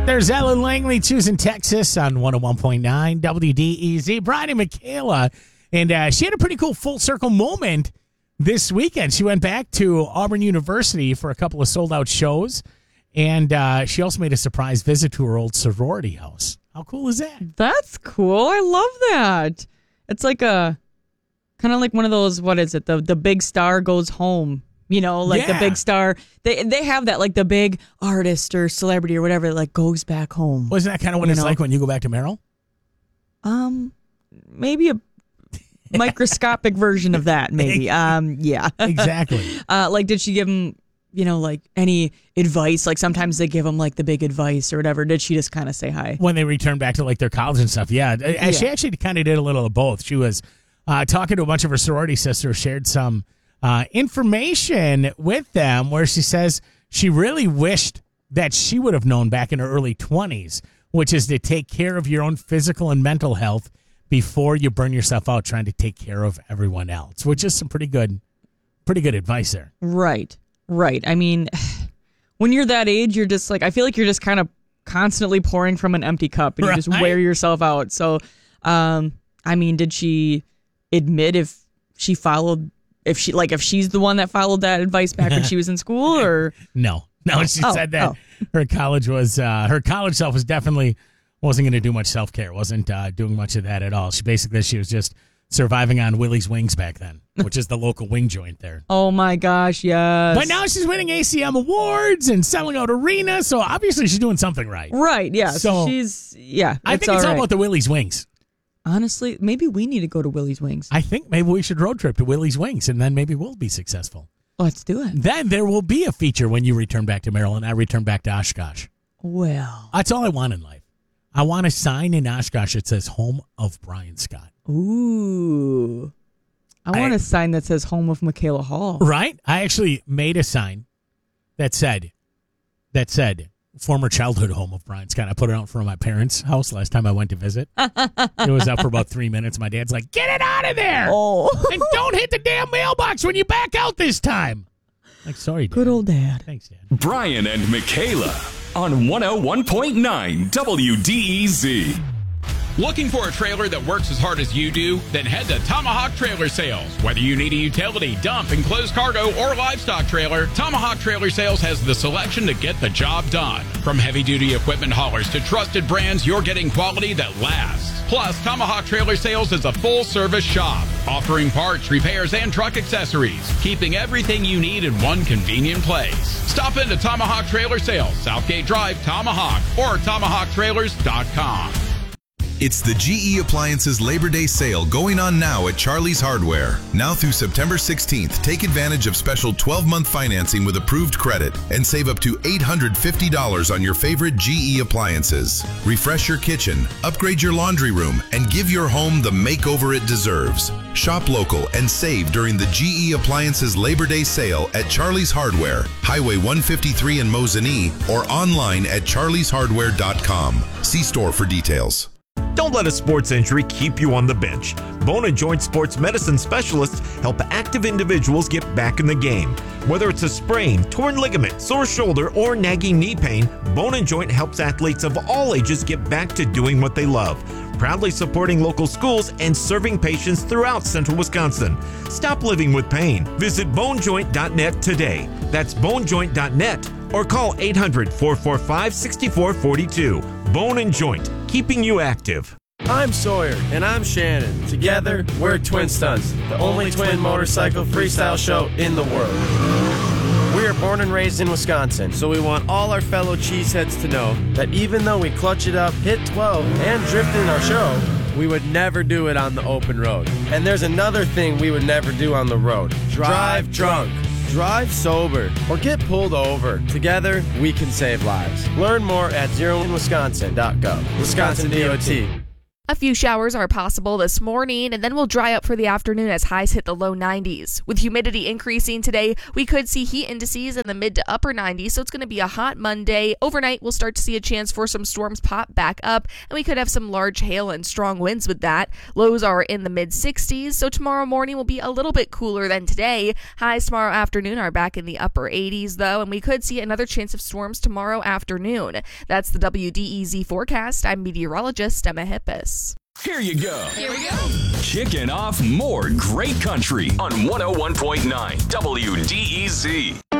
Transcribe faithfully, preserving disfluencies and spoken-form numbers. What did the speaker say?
There's Ellen Langley choosing Texas on one oh one point nine W D E Z. Brian and Michaela, and uh, she had a pretty cool full circle moment this weekend. She went back to Auburn University for a couple of sold out shows, and uh, she also made a surprise visit to her old sorority house. How cool is that? That's cool. I love that. It's like a kind of like one of those. What is it? The the big star goes home. You know, like yeah. the big star. They they have that, like the big artist or celebrity or whatever, like goes back home. Wasn't that kind of what you it's know? like when you go back to Merrill? Um, maybe a microscopic version of that. Maybe. Um, yeah. Exactly. uh, like, did she give him, you know, like any advice? Like sometimes they give them like the big advice or whatever. Did she just kind of say hi when they return back to like their college and stuff? Yeah, yeah. She actually kind of did a little of both. She was uh, talking to a bunch of her sorority sisters, shared some Uh, information with them where she says she really wished that she would have known back in her early twenties, which is to take care of your own physical and mental health before you burn yourself out trying to take care of everyone else, which is some pretty good, pretty good advice there. Right, right. I mean, when you're that age, you're just like, I feel like you're just kind of constantly pouring from an empty cup and you Right. just wear yourself out. So, um, I mean, did she admit if she followed If she like if she's the one that followed that advice back when she was in school, or no, no, she oh, said that oh. her college was uh, her college self was definitely wasn't going to do much self care, wasn't uh, doing much of that at all. She basically she was just surviving on Willie's Wings back then, which is the local wing joint there. Oh my gosh, yes. But now she's winning A C M awards and selling out arenas, so obviously she's doing something right. Right, yeah. So, So she's yeah. I think it's all about the Willie's Wings. Honestly, maybe we need to go to Willie's Wings. I think maybe we should road trip to Willie's Wings, and then maybe we'll be successful. Let's do it. Then there will be a feature when you return back to Maryland. I return back to Oshkosh. Well, That's all I want in life. I want a sign in Oshkosh that says "Home of Brian Scott." ooh. I want I- a sign that says "Home of Michaela Hall." Right? I actually made a sign that said, that said, former childhood home of Brian Scott. I put it out in front of my parents' house last time I went to visit. It was up for about three minutes. My dad's like, "Get it out of there! Oh, And don't hit the damn mailbox when you back out this time." Like, sorry, Dad. good old dad. Thanks, Dad. Brian and Michaela on one oh one point nine W D E Z. Looking for a trailer that works as hard as you do? Then head to Tomahawk Trailer Sales. Whether you need a utility, dump, enclosed cargo, or livestock trailer, Tomahawk Trailer Sales has the selection to get the job done. From heavy-duty equipment haulers to trusted brands, you're getting quality that lasts. Plus, Tomahawk Trailer Sales is a full-service shop, offering parts, repairs, and truck accessories, keeping everything you need in one convenient place. Stop into Tomahawk Trailer Sales, Southgate Drive, Tomahawk, or tomahawk trailers dot com. It's the G E Appliances Labor Day sale going on now at Charlie's Hardware. Now through September sixteenth, take advantage of special twelve-month financing with approved credit and save up to eight hundred fifty dollars on your favorite G E appliances. Refresh your kitchen, upgrade your laundry room, and give your home the makeover it deserves. Shop local and save during the G E Appliances Labor Day sale at Charlie's Hardware, Highway one fifty-three in Mosinee, or online at charlies hardware dot com. See store for details. Don't let a sports injury keep you on the bench. Bone and Joint Sports Medicine specialists help active individuals get back in the game. Whether it's a sprain, torn ligament, sore shoulder, or nagging knee pain, Bone and Joint helps athletes of all ages get back to doing what they love. Proudly supporting local schools and serving patients throughout central Wisconsin. Stop living with pain. Visit bone joint dot net today. That's bone joint dot net or call eight hundred, four four five, six four four two. Bone and Joint, keeping you active. I'm Sawyer. And I'm Shannon. Together, we're Twin Stunts, the only twin motorcycle freestyle show in the world. We are born and raised in Wisconsin, so we want all our fellow cheeseheads to know that even though we clutch it up, hit twelve, and drift in our show, we would never do it on the open road. And there's another thing we would never do on the road. Drive drunk. Drive sober or get pulled over. Together, we can save lives. Learn more at zero in wisconsin dot gov. Wisconsin D O T. A few showers are possible this morning, and then we'll dry up for the afternoon as highs hit the low nineties. With humidity increasing today, we could see heat indices in the mid to upper nineties, so it's going to be a hot Monday. Overnight, we'll start to see a chance for some storms pop back up, and we could have some large hail and strong winds with that. Lows are in the mid sixties, so tomorrow morning will be a little bit cooler than today. Highs tomorrow afternoon are back in the upper eighties, though, and we could see another chance of storms tomorrow afternoon. That's the W D E Z forecast. I'm meteorologist Emma Hippis. Here you go. Here we go. Kicking off more great country on one oh one point nine W D E Z.